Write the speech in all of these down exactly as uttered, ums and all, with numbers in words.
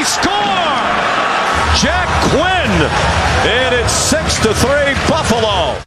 score! Jack Quinn, and it's six to three Buffalo.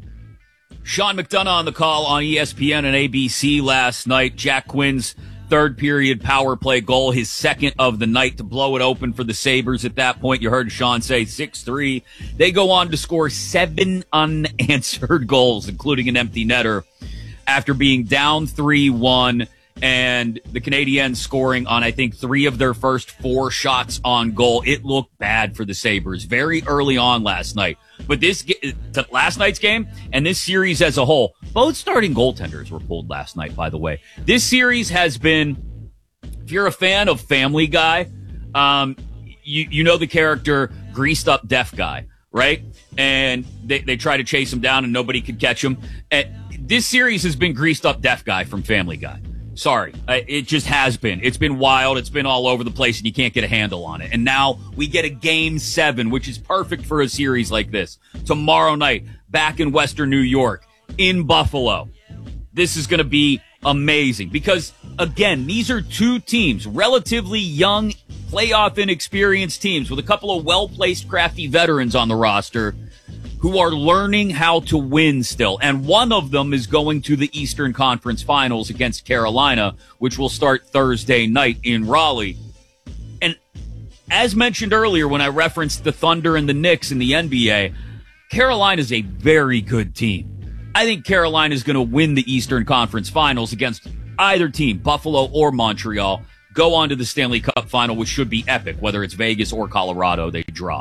Sean McDonough on the call on E S P N and A B C last night. Jack Quinn's third period power play goal, his second of the night to blow it open for the Sabres. At that point, you heard Sean say six three. They go on to score seven unanswered goals, including an empty netter, after being down three one. And the Canadiens scoring on, I think, three of their first four shots on goal. It looked bad for the Sabres very early on last night. But this last night's game and this series as a whole, both starting goaltenders were pulled last night, by the way. This series has been, if you're a fan of Family Guy, um, you, you know the character Greased Up Deaf Guy, right? And they, they try to chase him down and nobody could catch him. And this series has been Greased Up Deaf Guy from Family Guy. Sorry, it just has been. It's been wild. It's been all over the place, and you can't get a handle on it. And now we get a game seven, which is perfect for a series like this. Tomorrow night, back in Western New York, in Buffalo. This is going to be amazing because, again, these are two teams, relatively young, playoff inexperienced teams with a couple of well-placed, crafty veterans on the roster who are learning how to win still. And one of them is going to the Eastern Conference Finals against Carolina, which will start Thursday night in Raleigh. And as mentioned earlier when I referenced the Thunder and the Knicks in the N B A, Carolina is a very good team. I think Carolina is going to win the Eastern Conference Finals against either team, Buffalo or Montreal, go on to the Stanley Cup Final, which should be epic, whether it's Vegas or Colorado they draw.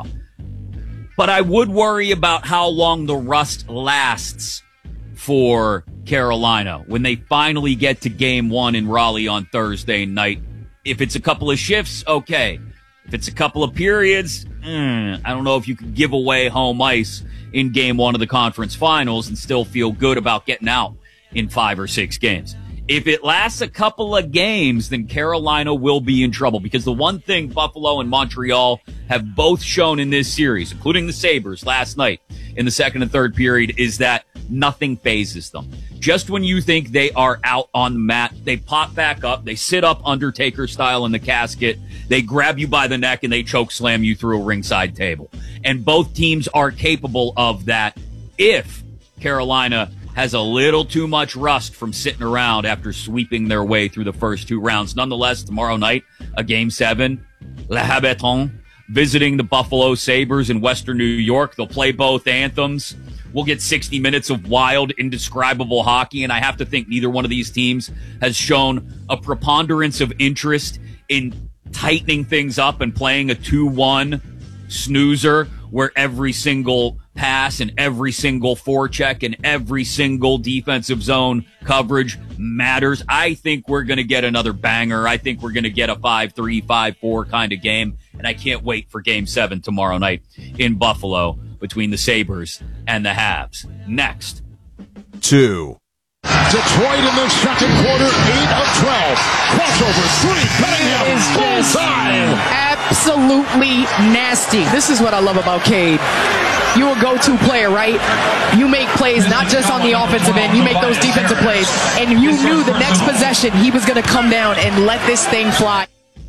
But I would worry about how long the rust lasts for Carolina when they finally get to game one in Raleigh on Thursday night. If it's a couple of shifts, okay. If it's a couple of periods, mm, I don't know if you can give away home ice in game one of the conference finals and still feel good about getting out in five or six games. If it lasts a couple of games, then Carolina will be in trouble because the one thing Buffalo and Montreal have both shown in this series, including the Sabres last night in the second and third period, is that nothing phases them. Just when you think they are out on the mat, they pop back up, they sit up Undertaker style in the casket, they grab you by the neck, and they choke slam you through a ringside table. And both teams are capable of that if Carolina has a little too much rust from sitting around after sweeping their way through the first two rounds. Nonetheless, tomorrow night, a game seven, Le Habitant, visiting the Buffalo Sabres in Western New York. They'll play both anthems. We'll get sixty minutes of wild, indescribable hockey, and I have to think neither one of these teams has shown a preponderance of interest in tightening things up and playing a two one snoozer where every single pass and every single forecheck and every single defensive zone coverage matters. I think we're going to get another banger. I think we're going to get a five three, five four kind of game, and I can't wait for game seven tomorrow night in Buffalo between the Sabres and the Habs. Next. Two. Detroit in the second quarter, eight of twelve. Crossover, three, Cunningham, full time. Absolutely nasty. This is what I love about Cade. You're a go-to player, right? You make plays not just on the offensive end. You make those defensive plays. And you knew the next possession he was going to come down and let this thing fly.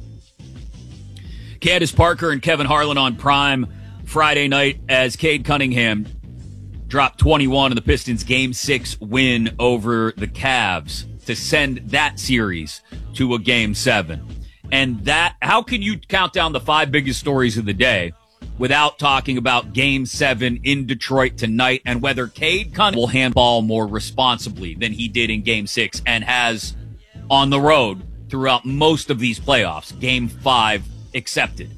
Candace Parker and Kevin Harlan on Prime Friday night as Cade Cunningham dropped twenty-one in the Pistons' Game six win over the Cavs to send that series to a Game seven. And that, how can you count down the five biggest stories of the day without talking about Game seven in Detroit tonight and whether Cade Cunningham will handball more responsibly than he did in Game six and has on the road throughout most of these playoffs, Game five accepted.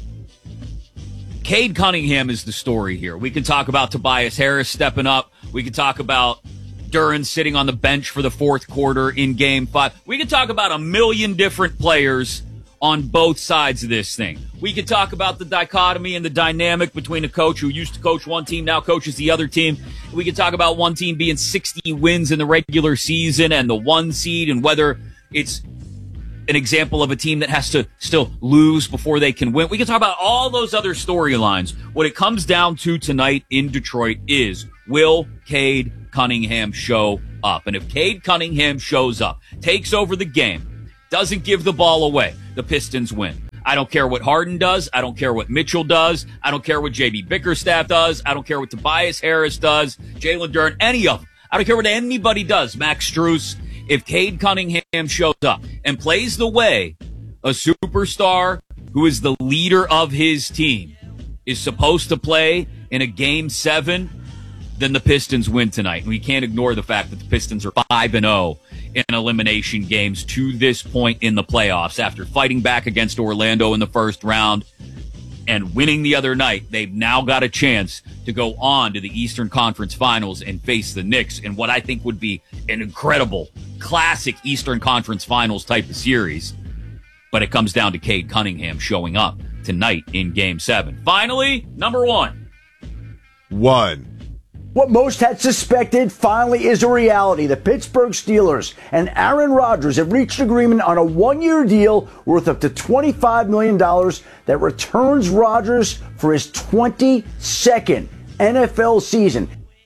Cade Cunningham is the story here. We can talk about Tobias Harris stepping up. We can talk about Duran sitting on the bench for the fourth quarter in Game five. We can talk about a million different players on both sides of this thing. We could talk about the dichotomy and the dynamic between a coach who used to coach one team, now coaches the other team. We could talk about one team being sixty wins in the regular season and the one seed and whether it's an example of a team that has to still lose before they can win. We can talk about all those other storylines. What it comes down to tonight in Detroit is, will Cade Cunningham show up? And if Cade Cunningham shows up, takes over the game, doesn't give the ball away, the Pistons win. I don't care what Harden does. I don't care what Mitchell does. I don't care what J B Bickerstaff does. I don't care what Tobias Harris does, Jalen Duren, any of them. I don't care what anybody does, Max Strus. If Cade Cunningham shows up and plays the way a superstar who is the leader of his team is supposed to play in a game seven, then the Pistons win tonight. We can't ignore the fact that the Pistons are five and oh in elimination games to this point in the playoffs. After fighting back against Orlando in the first round and winning the other night, they've now got a chance to go on to the Eastern Conference Finals and face the Knicks in what I think would be an incredible, classic Eastern Conference Finals type of series. But it comes down to Cade Cunningham showing up tonight in Game seven. Finally, number one. One. What most had suspected finally is a reality. The Pittsburgh Steelers and Aaron Rodgers have reached agreement on a one-year deal worth up to twenty-five million dollars that returns Rodgers for his twenty-second N F L season.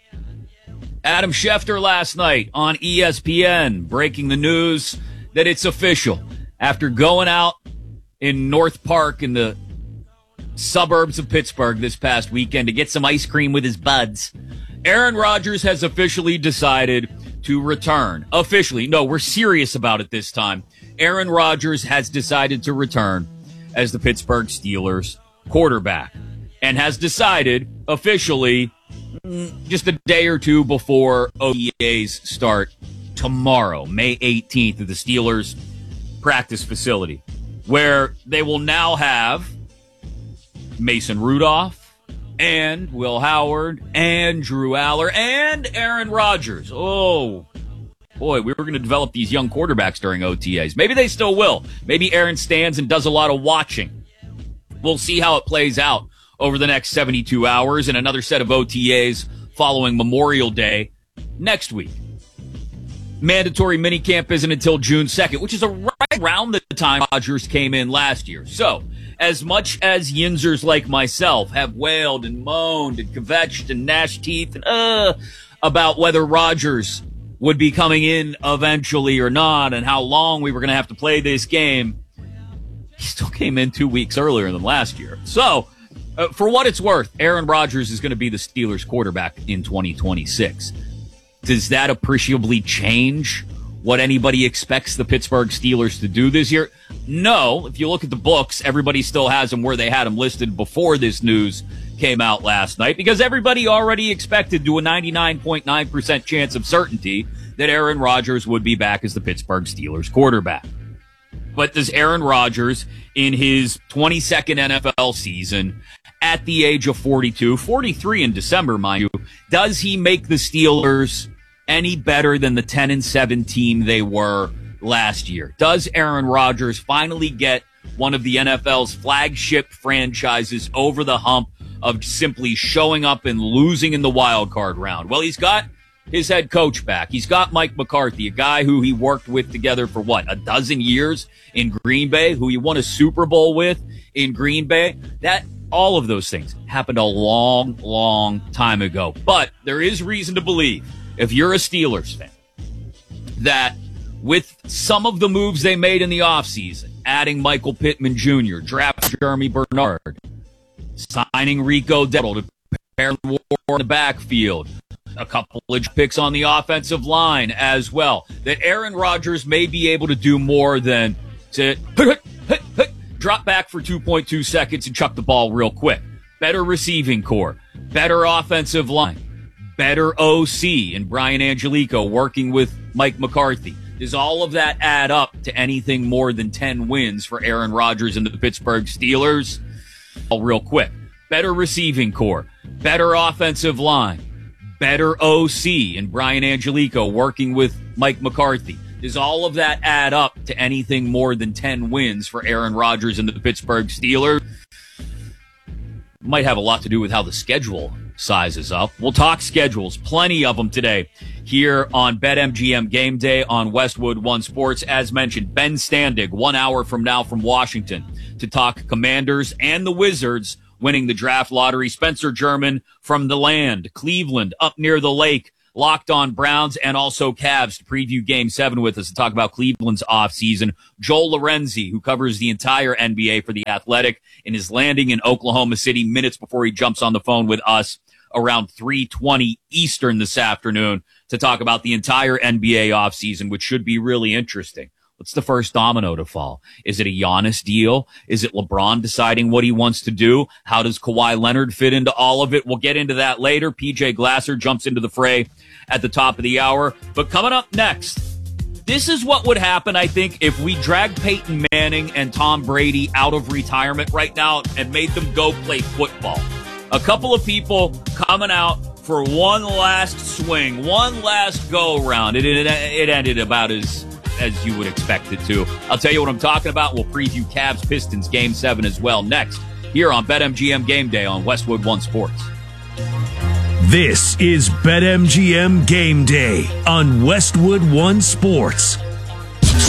Adam Schefter last night on E S P N breaking the news that it's official. After going out in North Park in the suburbs of Pittsburgh this past weekend to get some ice cream with his buds, Aaron Rodgers has officially decided to return. Officially. No, we're serious about it this time. Aaron Rodgers has decided to return as the Pittsburgh Steelers quarterback and has decided officially just a day or two before O T As start tomorrow, May eighteenth, at the Steelers practice facility, where they will now have Mason Rudolph and Will Howard and Drew Aller and Aaron Rodgers. Oh, boy, we were going to develop these young quarterbacks during O T As. Maybe they still will. Maybe Aaron stands and does a lot of watching. We'll see how it plays out over the next seventy-two hours and another set of O T As following Memorial Day next week. Mandatory minicamp isn't until June second, which is right around the time Rodgers came in last year. So, as much as Yinzers like myself have wailed and moaned and kvetched and gnashed teeth and uh about whether Rodgers would be coming in eventually or not and how long we were going to have to play this game, he still came in two weeks earlier than last year. So, uh, for what it's worth, Aaron Rodgers is going to be the Steelers quarterback in twenty twenty-six. Does that appreciably change what anybody expects the Pittsburgh Steelers to do this year? No. If you look at the books, everybody still has them where they had them listed before this news came out last night, because everybody already expected to a ninety-nine point nine percent chance of certainty that Aaron Rodgers would be back as the Pittsburgh Steelers quarterback. But does Aaron Rodgers, in his twenty-second N F L season, at the age of forty-two, forty-three in December, mind you, does he make the Steelers any better than the ten and seven team they were last year? Does Aaron Rodgers finally get one of the N F L's flagship franchises over the hump of simply showing up and losing in the wild card round? Well, he's got his head coach back. He's got Mike McCarthy, a guy who he worked with together for what, a dozen years in Green Bay, who he won a Super Bowl with in Green Bay. That all of those things happened a long, long time ago. But there is reason to believe, if you're a Steelers fan, that with some of the moves they made in the offseason, adding Michael Pittman Junior, draft Jeremy Bernard, signing Rico Dowdle to pair war in the backfield, a couple of picks on the offensive line as well, that Aaron Rodgers may be able to do more than to drop back for two point two seconds and chuck the ball real quick. Better receiving core, better offensive line, better O C in Brian Angelico working with Mike McCarthy. Does all of that add up to anything more than ten wins for Aaron Rodgers and the Pittsburgh Steelers? Oh, real quick. Better receiving core, better offensive line, better O C in Brian Angelico working with Mike McCarthy. Does all of that add up to anything more than ten wins for Aaron Rodgers and the Pittsburgh Steelers? Might have a lot to do with how the schedule sizes up. We'll talk schedules, plenty of them today here on BetMGM Game Day on Westwood One Sports. As mentioned, Ben Standig, one hour from now from Washington, to talk Commanders and the Wizards winning the draft lottery. Spencer German from the land, Cleveland, up near the lake, Locked On Browns and also Cavs to preview Game seven with us to talk about Cleveland's offseason. Joel Lorenzi, who covers the entire N B A for The Athletic, and is landing in Oklahoma City minutes before he jumps on the phone with us around three twenty Eastern this afternoon to talk about the entire N B A offseason, which should be really interesting. What's the first domino to fall? Is it a Giannis deal? Is it LeBron deciding what he wants to do? How does Kawhi Leonard fit into all of it? We'll get into that later. P J Glasser jumps into the fray at the top of the hour. But coming up next, this is what would happen, I think, if we dragged Peyton Manning and Tom Brady out of retirement right now and made them go play football. A couple of people coming out for one last swing, one last go-round. It, it, it ended about as... as you would expect it to. I'll tell you what I'm talking about. We'll preview Cavs Pistons Game seven as well next here on BetMGM Game Day on Westwood One Sports. This is BetMGM Game Day on Westwood One Sports.